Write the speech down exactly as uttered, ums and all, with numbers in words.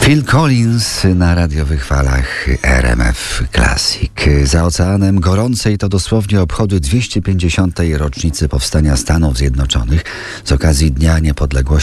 Phil Collins na radiowych falach R M F Classic. Za oceanem gorącej to dosłownie obchody dwieście pięćdziesiątej rocznicy powstania Stanów Zjednoczonych z okazji Dnia Niepodległości